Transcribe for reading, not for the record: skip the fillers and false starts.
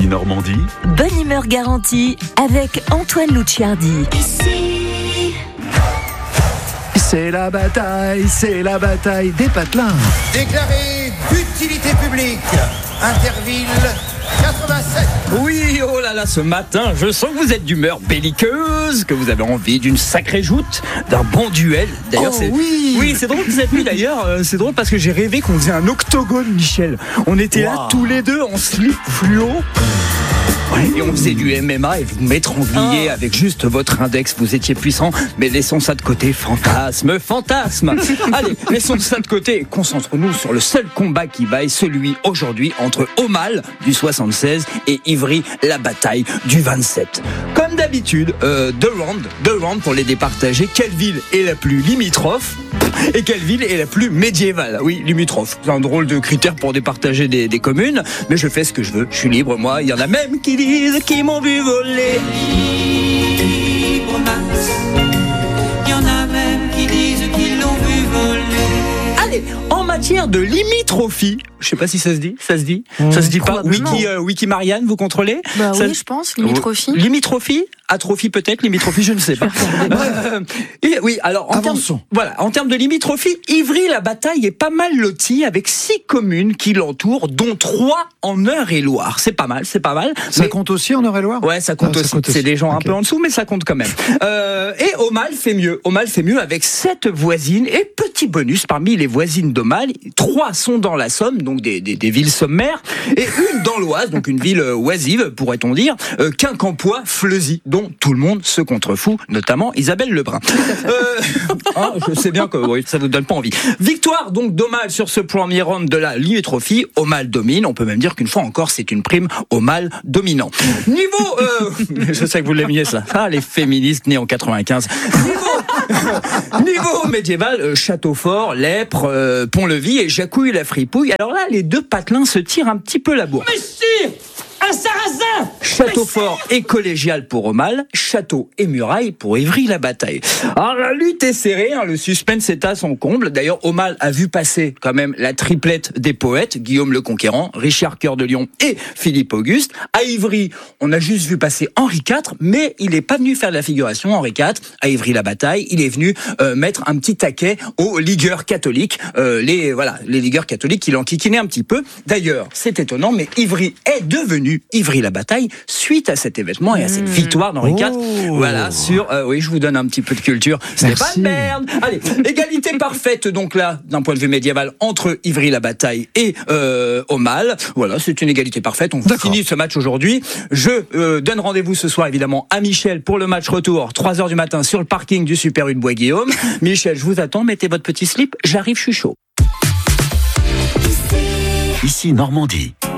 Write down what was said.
Ici Normandie. Bonne humeur garantie avec Antoine Luciardi. C'est la bataille des patelins. Déclaré d'utilité publique, Interville 87. Oui, oh là là, ce matin, je sens que vous êtes d'humeur belliqueuse, que vous avez envie d'une sacrée joute, d'un bon duel. D'ailleurs, oui, c'est drôle cette nuit d'ailleurs. C'est drôle parce que j'ai rêvé qu'on faisait un octogone, Michel. On était là tous les deux en slip fluo. Ouais, et on faisait du MMA et vous m'étrangliez avec juste votre index. Vous étiez puissant, mais laissons ça de côté. Fantasme. Allez, laissons ça de côté et concentrons-nous sur le seul combat qui vaille, celui aujourd'hui entre Aumale du 76 et Ivry, la bataille du 27. Comme d'habitude, deux rounds pour les départager. Quelle ville est la plus limitrophe et quelle ville est la plus médiévale? Oui, limitrophe. C'est un drôle de critère pour départager des communes, mais je fais ce que je veux. Je suis libre, moi. Il y en a même qui disent qu'ils m'ont vu voler. Libre Max. Il y en a même qui disent qu'ils l'ont vu voler. Allez, en matière de limitrophie, je sais pas si ça se dit. Ça se dit pas. Wiki Marianne, vous contrôlez? Bah ça, oui, je pense. Limitrophie. Limitrophie? Atrophie peut-être, limitrophie, je ne sais pas. Oui, alors en termes de limitrophie, Ivry-la-Bataille est pas mal loti avec 6 communes qui l'entourent, dont 3 en Eure-et-Loir. C'est pas mal. Ça compte aussi en Eure-et-Loir? Ouais, ça compte aussi. C'est des gens un peu en dessous, mais ça compte quand même. Et Aumale fait mieux. Aumale fait mieux avec 7 voisines. Et petit bonus, parmi les voisines d'Aumale, 3 sont dans la Somme, donc des villes sommaires, et une dans l'Oise, donc une ville oisive, pourrait-on dire, Quincampoix-Fleuzy, dont tout le monde se contrefout, notamment Isabelle Lebrun. Je sais bien que ça vous donne pas envie. Victoire donc d'Aumale sur ce premier round de la limitrophy. Aumale domine. On peut même dire qu'une fois encore, c'est une prime Aumale dominant. Niveau, je sais que vous l'aimiez ça. Les féministes nés en 95. Niveau médiéval, Châteaufort, Lèpre, Pont-Levis et Jacouille-la-Fripouille. Alors là, les deux patelins se tirent un petit peu la bourre. Messire, un sarrasin. Châteaufort et collégial pour Aumale, château et muraille pour Ivry-la-Bataille. Alors la lutte est serrée, le suspense est à son comble. D'ailleurs, Aumale a vu passer quand même la triplette des poètes, Guillaume le Conquérant, Richard Cœur de Lion et Philippe Auguste. À Ivry, on a juste vu passer Henri IV, mais il n'est pas venu faire de la figuration, Henri IV. À Ivry-la-Bataille, il est venu mettre un petit taquet aux ligueurs catholiques, les ligueurs catholiques qui l'enquiquinaient un petit peu. D'ailleurs, c'est étonnant, mais Ivry est devenu Ivry-la-Bataille suite à cet événement et à cette victoire d'Henri IV. Voilà, oui, je vous donne un petit peu de culture. Ce n'est pas de merde. Allez, égalité parfaite, donc là, d'un point de vue médiéval, entre Ivry-la-Bataille et Aumale. Voilà, c'est une égalité parfaite. On finit ce match aujourd'hui. Je donne rendez-vous ce soir, évidemment, à Michel pour le match retour, 3h du matin, sur le parking du Super U de Bois-Guillaume. Michel, je vous attends, mettez votre petit slip. J'arrive, je suis chaud. Ici Normandie.